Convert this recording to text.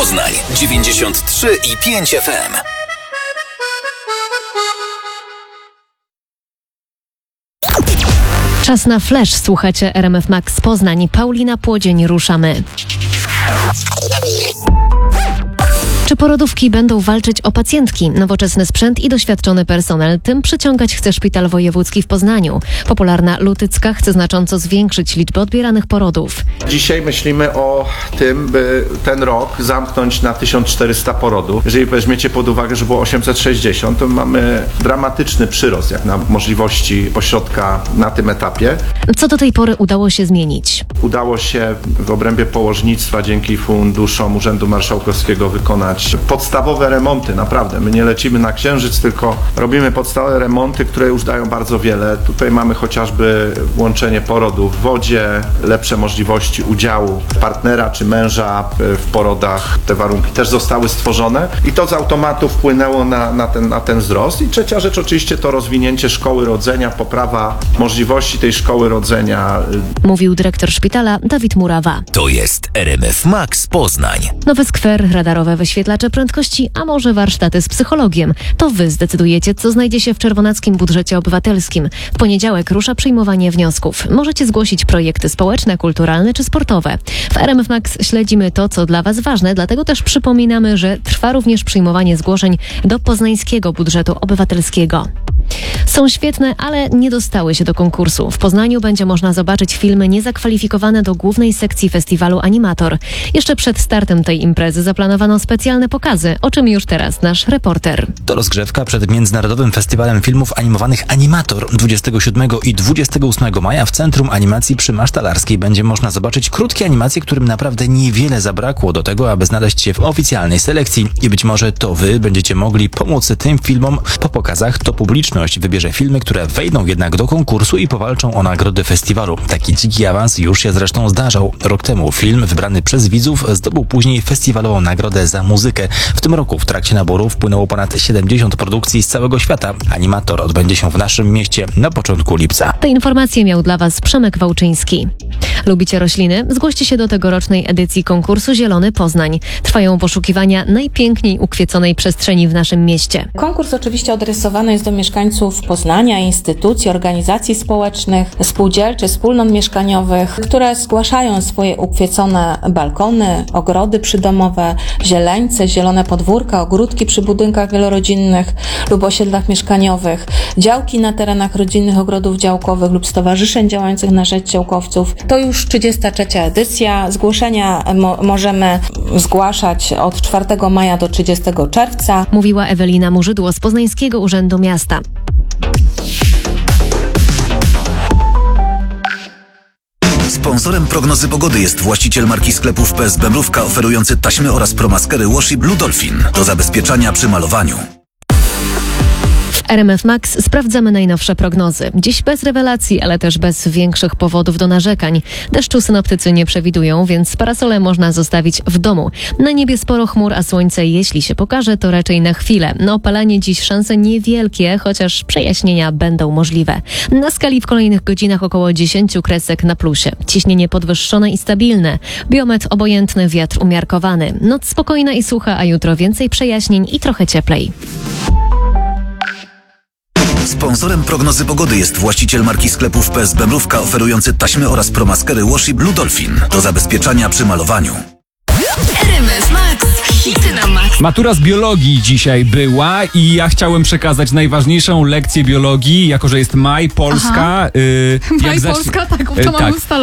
Poznań 93,5 FM. Czas na flash. Słuchacie RMF Max Poznań. Paulina Płodzień, ruszamy. Czy porodówki będą walczyć o pacjentki? Nowoczesny sprzęt i doświadczony personel. Tym przyciągać chce Szpital Wojewódzki w Poznaniu. Popularna Lutycka chce znacząco zwiększyć liczbę odbieranych porodów. Dzisiaj myślimy o tym, by ten rok zamknąć na 1400 porodów. Jeżeli weźmiecie pod uwagę, że było 860, to mamy dramatyczny przyrost jak na możliwości ośrodka na tym etapie. Co do tej pory udało się zmienić? Udało się w obrębie położnictwa dzięki funduszom Urzędu Marszałkowskiego wykonać podstawowe remonty, naprawdę. My nie lecimy na Księżyc, tylko robimy podstawowe remonty, które już dają bardzo wiele. Tutaj mamy chociażby włączenie porodu w wodzie, lepsze możliwości udziału partnera czy męża w porodach. Te warunki też zostały stworzone i to z automatu wpłynęło na ten wzrost. I trzecia rzecz oczywiście to rozwinięcie szkoły rodzenia, poprawa możliwości tej szkoły rodzenia. Mówił dyrektor szpitala Dawid Murawa. To jest RMF Max Poznań. Nowy skwer, radarowe wyświetlacze prędkości, a może warsztaty z psychologiem. To wy zdecydujecie, co znajdzie się w Czerwonackim Budżecie Obywatelskim. W poniedziałek rusza przyjmowanie wniosków. Możecie zgłosić projekty społeczne, kulturalne czy sportowe. W RMF Max śledzimy to, co dla was ważne, dlatego też przypominamy, że trwa również przyjmowanie zgłoszeń do Poznańskiego Budżetu Obywatelskiego. Są świetne, ale nie dostały się do konkursu. W Poznaniu będzie można zobaczyć filmy niezakwalifikowane do głównej sekcji festiwalu Animator. Jeszcze przed startem tej imprezy zaplanowano specjalne pokazy, o czym już teraz nasz reporter. To rozgrzewka przed Międzynarodowym Festiwalem Filmów Animowanych Animator. 27 i 28 maja w Centrum Animacji przy Masztalarskiej będzie można zobaczyć krótkie animacje, którym naprawdę niewiele zabrakło do tego, aby znaleźć się w oficjalnej selekcji. I być może to wy będziecie mogli pomóc tym filmom. Po pokazach to publiczność wybierze filmy, które wejdą jednak do konkursu i powalczą o nagrody festiwalu. Taki dziki awans już się zresztą zdarzał. Rok temu film wybrany przez widzów zdobył później festiwalową nagrodę za muzykę. W tym roku w trakcie naboru wpłynęło ponad 70 produkcji z całego świata. Animator odbędzie się w naszym mieście na początku lipca. Te informacje miał dla was Przemek Wałczyński. Lubicie rośliny? Zgłoście się do tegorocznej edycji konkursu Zielony Poznań. Trwają poszukiwania najpiękniej ukwieczonej przestrzeni w naszym mieście. Konkurs oczywiście adresowany jest do mieszkańców Poznania, instytucji, organizacji społecznych, spółdzielczych, wspólnot mieszkaniowych, które zgłaszają swoje ukwiecone balkony, ogrody przydomowe, zieleńce, zielone podwórka, ogródki przy budynkach wielorodzinnych lub osiedlach mieszkaniowych, działki na terenach rodzinnych ogrodów działkowych lub stowarzyszeń działających na rzecz działkowców. To już 33. edycja. Zgłoszenia możemy zgłaszać od 4 maja do 30 czerwca. Mówiła Ewelina Murzydło z Poznańskiego Urzędu Miasta. Sponsorem prognozy pogody jest właściciel marki sklepów PS Bemrówka oferujący taśmy oraz promaskery Washi Blue Dolphin do zabezpieczania przy malowaniu. W RMF Max sprawdzamy najnowsze prognozy. Dziś bez rewelacji, ale też bez większych powodów do narzekań. Deszczu synoptycy nie przewidują, więc parasole można zostawić w domu. Na niebie sporo chmur, a słońce, jeśli się pokaże, to raczej na chwilę. Na opalanie dziś szanse niewielkie, chociaż przejaśnienia będą możliwe. Na skali w kolejnych godzinach około 10 kresek na plusie. Ciśnienie podwyższone i stabilne. Biometr obojętny, wiatr umiarkowany. Noc spokojna i sucha, a jutro więcej przejaśnień i trochę cieplej. Sponsorem prognozy pogody jest właściciel marki sklepów PS Bemrówka oferujący taśmy oraz promaskery Washi Blue Dolphin do zabezpieczania przy malowaniu. RMF Max, hity na max. Matura z biologii dzisiaj była i ja chciałem przekazać najważniejszą lekcję biologii, jako że jest maj, Polska. Maj, Polska, tak, to mamy ustalone.